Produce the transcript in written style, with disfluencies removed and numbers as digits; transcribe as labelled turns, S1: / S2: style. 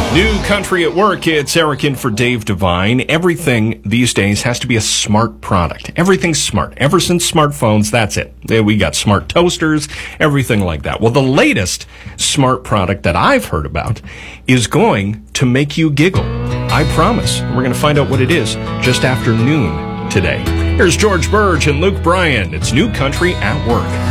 S1: New Country at Work, it's Eric in for Dave Devine. Everything these days has to be a smart product. Everything's smart. Ever since smartphones, that's it. We got smart toasters, everything like that. Well, the latest smart product that I've heard about is going to make you giggle. I promise. We're going to find out what it is just after noon today. Here's George Burge and Luke Bryan. It's New Country at Work.